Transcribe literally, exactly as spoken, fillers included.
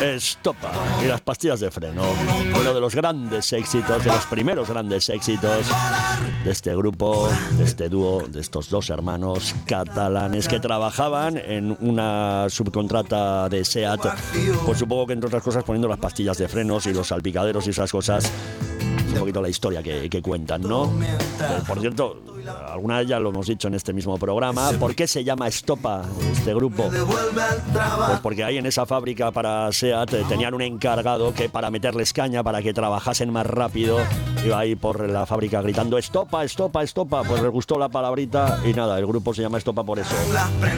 Estopa y las pastillas de freno. Uno de los grandes éxitos, de los primeros grandes éxitos de este grupo, de este dúo, de estos dos hermanos catalanes que trabajaban en una subcontrata de SEAT. Pues supongo que entre otras cosas poniendo las pastillas de frenos y los salpicaderos y esas cosas. Un poquito la historia que, que cuentan, ¿no? Eh, por cierto, alguna vez ya lo hemos dicho en este mismo programa. ¿Por qué se llama Estopa este grupo? Pues porque ahí en esa fábrica para SEAT eh, tenían un encargado que para meterles caña, para que trabajasen más rápido, iba ahí por la fábrica gritando Estopa, Estopa, Estopa. Pues les gustó la palabrita y nada, el grupo se llama Estopa por eso.